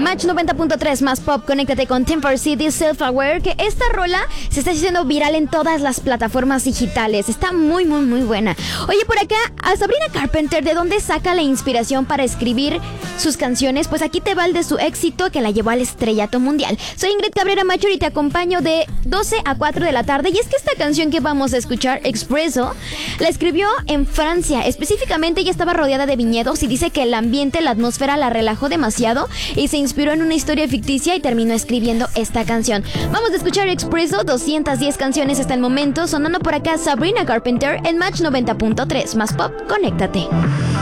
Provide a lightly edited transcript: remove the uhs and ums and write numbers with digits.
Match 90.3 más pop, conéctate con Temper City Self-Aware, que esta rola se está haciendo viral en todas las plataformas digitales. Está muy buena. Oye, por acá, a Sabrina Carpenter, ¿de dónde saca la inspiración para escribir sus canciones? Pues aquí te va el de su éxito que la llevó al estrellato mundial. Soy Ingrid Cabrera Macho y te acompaño de 12 a 4 de la tarde. Y es que esta canción que vamos a escuchar, Expresso, la escribió en Francia. Específicamente ella estaba rodeada de viñedos y dice que el ambiente, la atmósfera la relajó demasiado y se inspiró en una historia ficticia y terminó escribiendo esta canción. Vamos a escuchar Expresso, 210 canciones hasta el momento, sonando por acá Sabrina Carpenter en Match 90.3 más pop, conéctate.